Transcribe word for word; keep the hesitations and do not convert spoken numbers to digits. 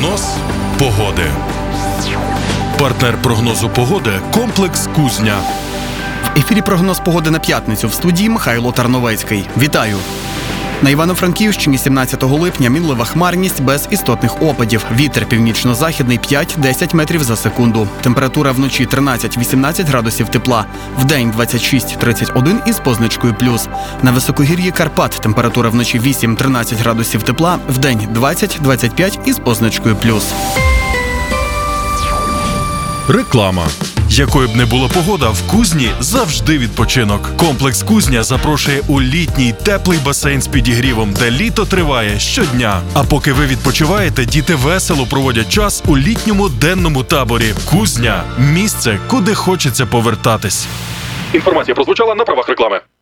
Прогноз погоди. Партнер прогнозу погоди – комплекс «Кузня». В ефірі прогноз погоди на п'ятницю. В студії Михайло Тарновецький. Вітаю! На Івано-Франківщині сімнадцятого липня мінлива хмарність без істотних опадів. Вітер північно-західний п'ять-десять метрів за секунду. Температура вночі тринадцять-вісімнадцять градусів тепла. Вдень двадцять шість-тридцять один із позначкою плюс. На високогір'ї Карпат температура вночі вісім-тринадцять градусів тепла. Вдень двадцять-двадцять п'ять із позначкою плюс. Реклама. Якою б не була погода, в Кузні завжди відпочинок. Комплекс «Кузня» запрошує у літній теплий басейн з підігрівом, де літо триває щодня. А поки ви відпочиваєте, діти весело проводять час у літньому денному таборі. «Кузня» – місце, куди хочеться повертатись. Інформація прозвучала на правах реклами.